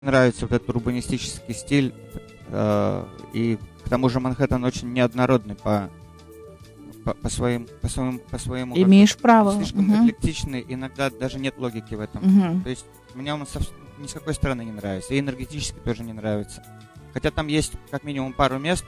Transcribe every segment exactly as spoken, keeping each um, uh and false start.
нравится вот этот урбанистический стиль, э, и к тому же Манхэттен очень неоднородный по, по, по своим, по своему, по своему Имеешь право. Слишком Угу. эклектичный, иногда даже нет логики в этом. Угу. То есть мне он совсем, ни с какой стороны не нравится, и энергетически тоже не нравится. Хотя там есть как минимум пару мест,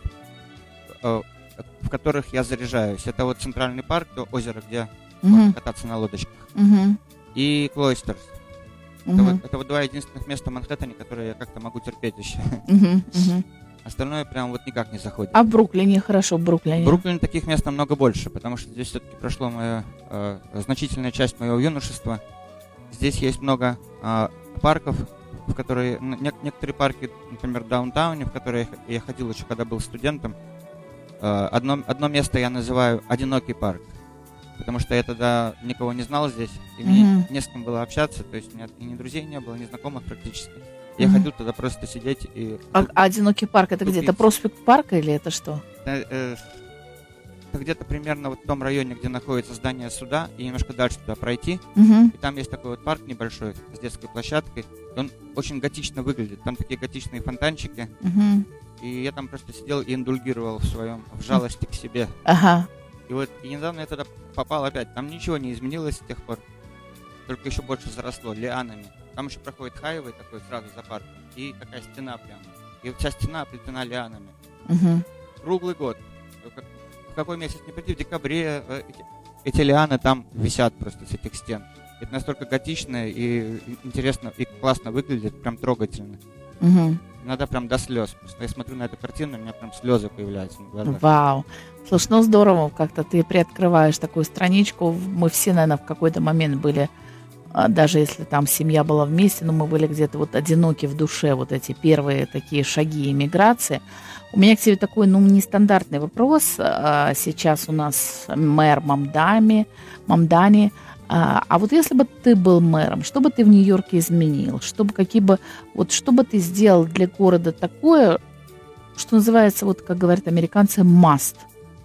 э, в которых я заряжаюсь. Это вот Центральный парк, то озеро, где Угу. можно кататься на лодочках, Угу. и Клойстерс. Это, Угу. вот, это вот два единственных места в Манхэттене, которые я как-то могу терпеть еще. Угу. Угу. Остальное прям вот никак не заходит. А в Бруклине хорошо, в Бруклине. В Бруклине таких мест намного больше, потому что здесь все-таки прошло моя э, значительная часть моего юношества. Здесь есть много э, парков, в которые н- некоторые парки, например, в даунтауне, в которые я ходил еще когда был студентом. Э, одно, одно место я называю «Одинокий парк», потому что я тогда никого не знал здесь, и мне Мгм. не с кем было общаться, то есть у меня и ни друзей не было, ни знакомых практически. Я Мгм. ходил туда просто сидеть и... А, а одинокий парк это где? Это Тупица. проспект Парка или это что? Э, э, Это где-то примерно вот в том районе, где находится здание суда, и немножко дальше туда пройти. Угу. И там есть такой вот парк небольшой с детской площадкой. И он очень готично выглядит. Там такие готичные фонтанчики. Угу. И я там просто сидел и индульгировал в своем, в жалости к себе. Ага. И вот и недавно я туда попал опять. Там ничего не изменилось с тех пор. Только еще больше заросло лианами. Там еще проходит хайвей такой сразу за парком. И такая стена прямо. И вот вся стена оплетена лианами. Угу. Круглый год. Как- В какой месяц не приди, в декабре э, эти, эти лианы там висят просто с этих стен. Это настолько готично и и интересно, и классно выглядит, прям трогательно. Угу. Иногда прям до слез. Просто я смотрю на эту картину, у меня прям слезы появляются на глазах. Вау. Слушай, ну здорово, как-то ты приоткрываешь такую страничку. Мы все, наверное, в какой-то момент были, а, даже если там семья была вместе, но мы были где-то вот одиноки в душе, вот эти первые такие шаги иммиграции. У меня к тебе такой, ну, нестандартный вопрос. А, Сейчас у нас мэр Мамдами, Мамдани. А а вот если бы ты был мэром, что бы ты в Нью-Йорке изменил? Что бы, какие бы, вот что бы ты сделал для города такое, что называется, вот как говорят американцы, must?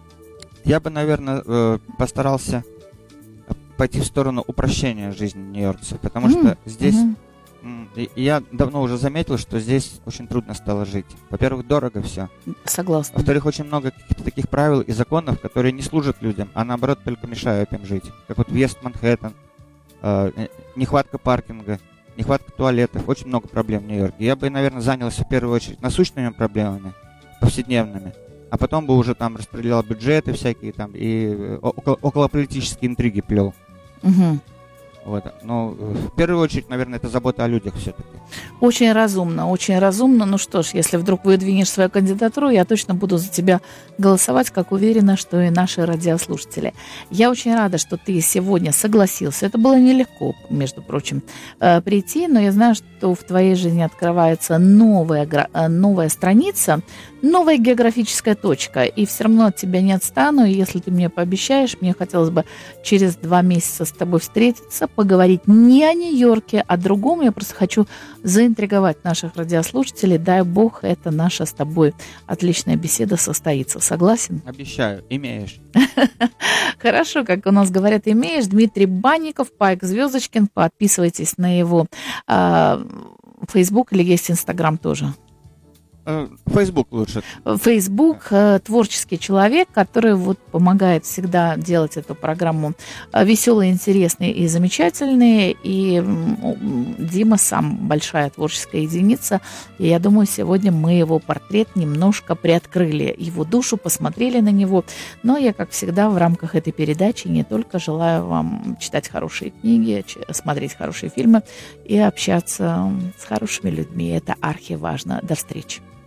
Я бы, наверное, э, постарался пойти в сторону упрощения жизни нью-йоркцев, потому что М, здесь, мгм. м, и- и я давно уже заметил, что здесь очень трудно стало жить. Во-первых, дорого все. Согласна. Во-вторых, очень много каких-то таких правил и законов, которые не служат людям, а наоборот только мешают им жить. Как вот въезд в Манхэттен, э, э, нехватка паркинга, нехватка туалетов, очень много проблем в Нью-Йорке. Я бы, наверное, занялся в первую очередь насущными проблемами, повседневными, а потом бы уже там распределял бюджеты всякие там и э, около, околополитические интриги плел. Мгм. Вот. Но э, в первую очередь, наверное, это забота о людях все-таки. Очень разумно, очень разумно. Ну что ж, если вдруг выдвинешь свою кандидатуру, я точно буду за тебя голосовать, как уверена, что и наши радиослушатели. Я очень рада, что ты сегодня согласился. Это было нелегко, между прочим, э, прийти, но я знаю, что в твоей жизни открывается новая, гра- э, новая страница, новая географическая точка, и все равно от тебя не отстану. И если ты мне пообещаешь, мне хотелось бы через два месяца с тобой встретиться, поговорить не о Нью-Йорке, а о другом. Я просто хочу заинтриговать наших радиослушателей. Дай бог, это наша с тобой отличная беседа состоится. Согласен? Обещаю, имеешь. Хорошо, как у нас говорят, имеешь. Дмитрий Банников, Пайк Звездочкин. Подписывайтесь на его а, Facebook или есть Инстаграм тоже. Э, Facebook лучше. Facebook э, творческий человек, который вот помогает всегда делать эту программу э, веселой, интересной и замечательной. И м, Дима сам большая творческая единица. И я думаю, сегодня мы его портрет немножко приоткрыли, его душу, посмотрели на него. Но я, как всегда, в рамках этой передачи не только желаю вам читать хорошие книги, ч- смотреть хорошие фильмы и общаться с хорошими людьми. Это архиважно. До встречи.